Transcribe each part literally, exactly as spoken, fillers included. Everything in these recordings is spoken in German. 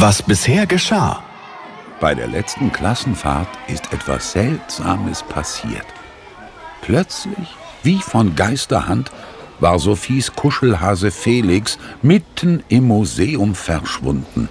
Was bisher geschah. Bei der letzten Klassenfahrt ist etwas Seltsames passiert. Plötzlich, wie von Geisterhand, war Sophies Kuschelhase Felix mitten im Museum verschwunden.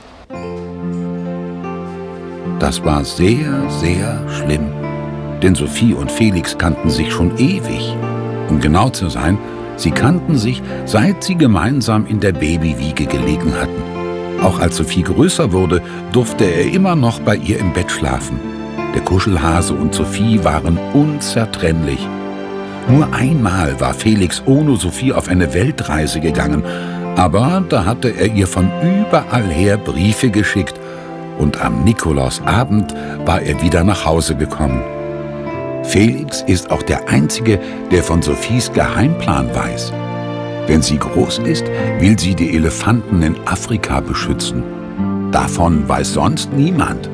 Das war sehr, sehr schlimm, denn Sophie und Felix kannten sich schon ewig. Um genau zu sein, sie kannten sich, seit sie gemeinsam in der Babywiege gelegen hatten. Auch als Sophie größer wurde, durfte er immer noch bei ihr im Bett schlafen. Der Kuschelhase und Sophie waren unzertrennlich. Nur einmal war Felix ohne Sophie auf eine Weltreise gegangen, aber da hatte er ihr von überall her Briefe geschickt und am Nikolausabend war er wieder nach Hause gekommen. Felix ist auch der Einzige, der von Sophies Geheimplan weiß. Wenn sie groß ist, will sie die Elefanten in Afrika beschützen. Davon weiß sonst niemand.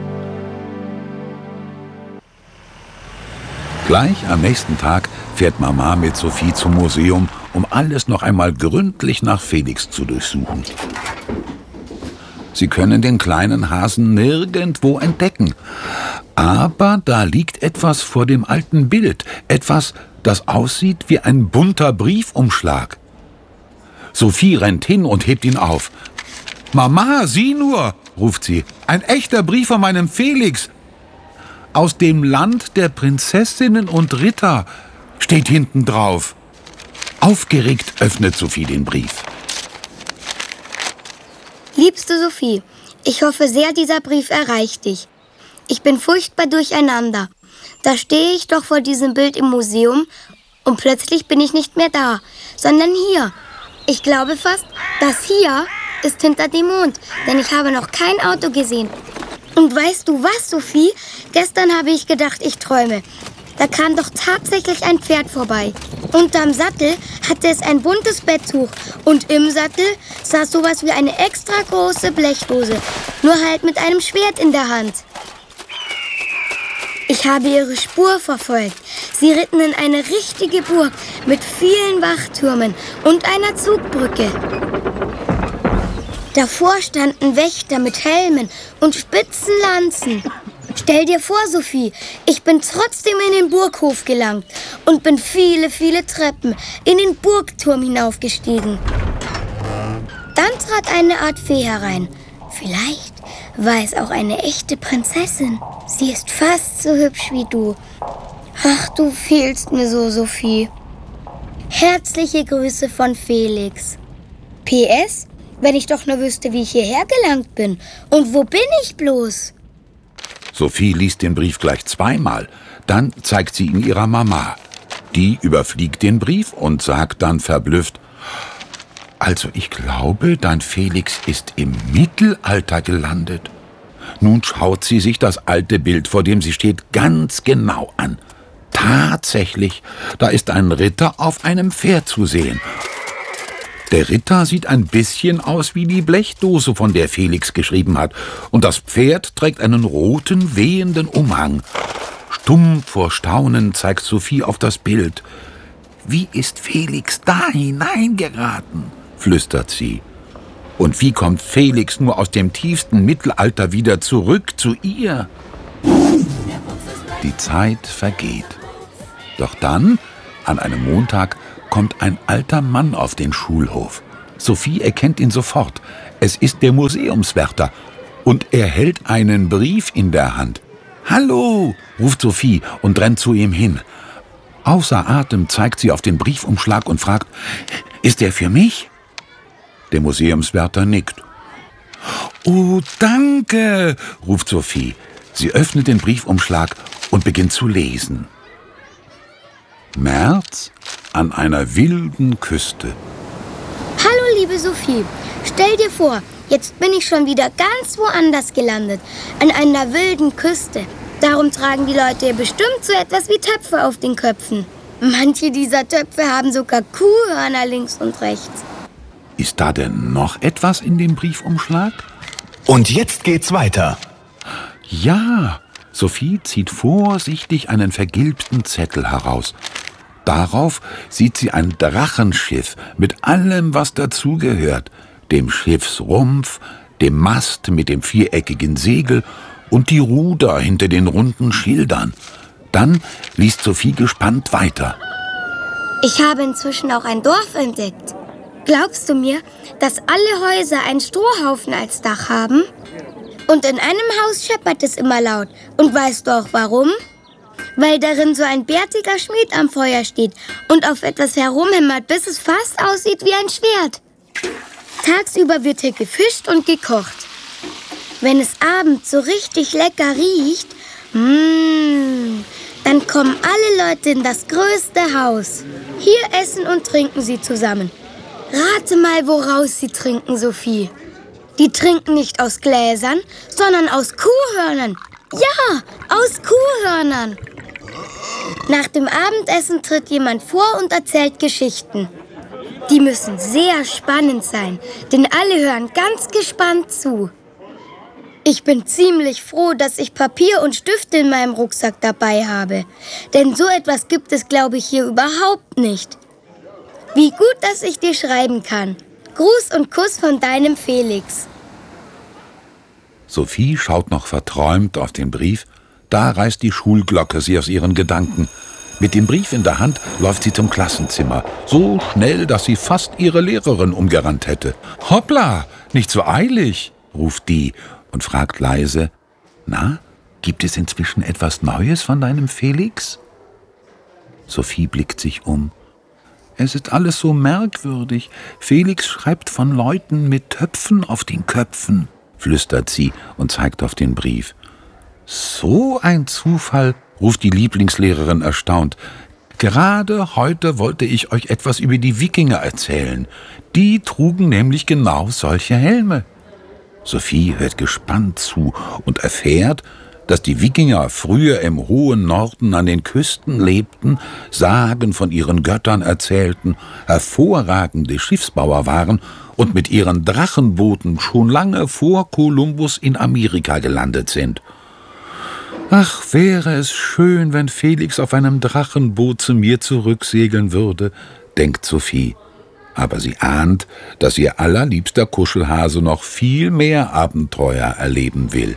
Gleich am nächsten Tag fährt Mama mit Sophie zum Museum, um alles noch einmal gründlich nach Felix zu durchsuchen. Sie können den kleinen Hasen nirgendwo entdecken. Aber da liegt etwas vor dem alten Bild, etwas, das aussieht wie ein bunter Briefumschlag. Sophie rennt hin und hebt ihn auf. »Mama, sieh nur«, ruft sie, »ein echter Brief von meinem Felix. Aus dem Land der Prinzessinnen und Ritter steht hinten drauf.« Aufgeregt öffnet Sophie den Brief. Liebste Sophie, ich hoffe sehr, dieser Brief erreicht dich. Ich bin furchtbar durcheinander. Da stehe ich doch vor diesem Bild im Museum und plötzlich bin ich nicht mehr da, sondern hier. Ich glaube fast, das hier ist hinter dem Mond, denn ich habe noch kein Auto gesehen. Und weißt du was, Sophie? Gestern habe ich gedacht, ich träume. Da kam doch tatsächlich ein Pferd vorbei. Unterm Sattel hatte es ein buntes Betttuch und im Sattel saß sowas wie eine extra große Blechdose, nur halt mit einem Schwert in der Hand. Ich habe ihre Spur verfolgt. Sie ritten in eine richtige Burg mit vielen Wachtürmen und einer Zugbrücke. Davor standen Wächter mit Helmen und spitzen Lanzen. Stell dir vor, Sophie, ich bin trotzdem in den Burghof gelangt und bin viele, viele Treppen in den Burgturm hinaufgestiegen. Dann trat eine Art Fee herein. Vielleicht war es auch eine echte Prinzessin. Sie ist fast so hübsch wie du. Ach, du fehlst mir so, Sophie. Herzliche Grüße von Felix. P S, wenn ich doch nur wüsste, wie ich hierher gelangt bin. Und wo bin ich bloß? Sophie liest den Brief gleich zweimal. Dann zeigt sie ihn ihrer Mama. Die überfliegt den Brief und sagt dann verblüfft: Also ich glaube, dein Felix ist im Mittelalter gelandet. Nun schaut sie sich das alte Bild, vor dem sie steht, ganz genau an. Tatsächlich, da ist ein Ritter auf einem Pferd zu sehen. Der Ritter sieht ein bisschen aus wie die Blechdose, von der Felix geschrieben hat. Und das Pferd trägt einen roten, wehenden Umhang. Stumm vor Staunen zeigt Sophie auf das Bild. Wie ist Felix da hineingeraten? Flüstert sie. Und wie kommt Felix nur aus dem tiefsten Mittelalter wieder zurück zu ihr? Die Zeit vergeht. Doch dann, an einem Montag, kommt ein alter Mann auf den Schulhof. Sophie erkennt ihn sofort. Es ist der Museumswärter. Und er hält einen Brief in der Hand. »Hallo«, ruft Sophie und rennt zu ihm hin. Außer Atem zeigt sie auf den Briefumschlag und fragt: »Ist der für mich?« Der Museumswärter nickt. »Oh, danke«, ruft Sophie. Sie öffnet den Briefumschlag und beginnt zu lesen. März an einer wilden Küste. Hallo, liebe Sophie. Stell dir vor, jetzt bin ich schon wieder ganz woanders gelandet, an einer wilden Küste. Darum tragen die Leute hier bestimmt so etwas wie Töpfe auf den Köpfen. Manche dieser Töpfe haben sogar Kuhhörner links und rechts. Ist da denn noch etwas in dem Briefumschlag? Und jetzt geht's weiter. Ja, Sophie zieht vorsichtig einen vergilbten Zettel heraus. Darauf sieht sie ein Drachenschiff mit allem, was dazugehört. Dem Schiffsrumpf, dem Mast mit dem viereckigen Segel und die Ruder hinter den runden Schildern. Dann liest Sophie gespannt weiter. Ich habe inzwischen auch ein Dorf entdeckt. Glaubst du mir, dass alle Häuser einen Strohhaufen als Dach haben? Und in einem Haus scheppert es immer laut. Und weißt du auch warum? Weil darin so ein bärtiger Schmied am Feuer steht und auf etwas herumhämmert, bis es fast aussieht wie ein Schwert. Tagsüber wird hier gefischt und gekocht. Wenn es abends so richtig lecker riecht, mmm, dann kommen alle Leute in das größte Haus. Hier essen und trinken sie zusammen. Rate mal, woraus sie trinken, Sophie. Die trinken nicht aus Gläsern, sondern aus Kuhhörnern. Ja, aus Kuhhörnern. Nach dem Abendessen tritt jemand vor und erzählt Geschichten. Die müssen sehr spannend sein, denn alle hören ganz gespannt zu. Ich bin ziemlich froh, dass ich Papier und Stifte in meinem Rucksack dabei habe. Denn so etwas gibt es, glaube ich, hier überhaupt nicht. Wie gut, dass ich dir schreiben kann. Gruß und Kuss von deinem Felix. Sophie schaut noch verträumt auf den Brief. Da reißt die Schulglocke sie aus ihren Gedanken. Mit dem Brief in der Hand läuft sie zum Klassenzimmer. So schnell, dass sie fast ihre Lehrerin umgerannt hätte. »Hoppla, nicht so eilig«, ruft die und fragt leise, »Na, gibt es inzwischen etwas Neues von deinem Felix?« Sophie blickt sich um. »Es ist alles so merkwürdig. Felix schreibt von Leuten mit Töpfen auf den Köpfen«, flüstert sie und zeigt auf den Brief. »So ein Zufall«, ruft die Lieblingslehrerin erstaunt. »Gerade heute wollte ich euch etwas über die Wikinger erzählen. Die trugen nämlich genau solche Helme.« Sophie hört gespannt zu und erfährt, dass die Wikinger früher im hohen Norden an den Küsten lebten, Sagen von ihren Göttern erzählten, hervorragende Schiffsbauer waren und mit ihren Drachenbooten schon lange vor Kolumbus in Amerika gelandet sind. »Ach, wäre es schön, wenn Felix auf einem Drachenboot zu mir zurücksegeln würde«, denkt Sophie. Aber sie ahnt, dass ihr allerliebster Kuschelhase noch viel mehr Abenteuer erleben will.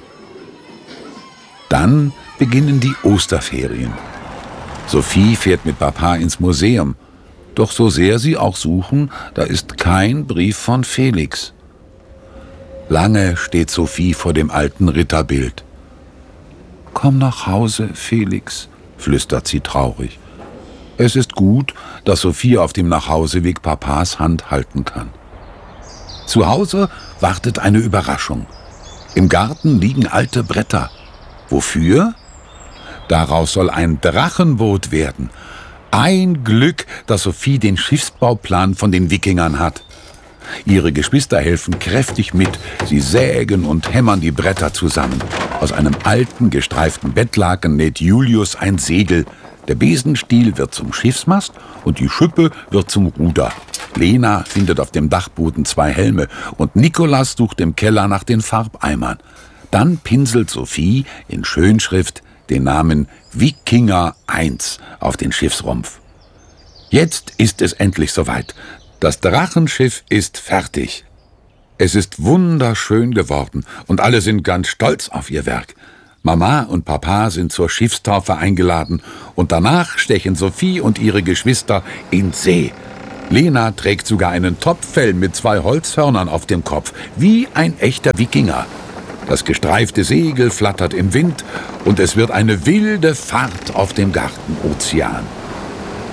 Dann beginnen die Osterferien. Sophie fährt mit Papa ins Museum. Doch so sehr sie auch suchen, da ist kein Brief von Felix. Lange steht Sophie vor dem alten Ritterbild. »Komm nach Hause, Felix«, flüstert sie traurig. Es ist gut, dass Sophie auf dem Nachhauseweg Papas Hand halten kann. Zu Hause wartet eine Überraschung. Im Garten liegen alte Bretter. Wofür? Daraus soll ein Drachenboot werden. Ein Glück, dass Sophie den Schiffsbauplan von den Wikingern hat. Ihre Geschwister helfen kräftig mit. Sie sägen und hämmern die Bretter zusammen. Aus einem alten, gestreiften Bettlaken näht Julius ein Segel. Der Besenstiel wird zum Schiffsmast und die Schippe wird zum Ruder. Lena findet auf dem Dachboden zwei Helme und Nikolas sucht im Keller nach den Farbeimern. Dann pinselt Sophie in Schönschrift den Namen Wikinger eins auf den Schiffsrumpf. Jetzt ist es endlich soweit. Das Drachenschiff ist fertig. Es ist wunderschön geworden und alle sind ganz stolz auf ihr Werk. Mama und Papa sind zur Schiffstaufe eingeladen und danach stechen Sophie und ihre Geschwister in See. Lena trägt sogar einen Topfhelm mit zwei Holzhörnern auf dem Kopf, wie ein echter Wikinger. Das gestreifte Segel flattert im Wind und es wird eine wilde Fahrt auf dem Gartenozean.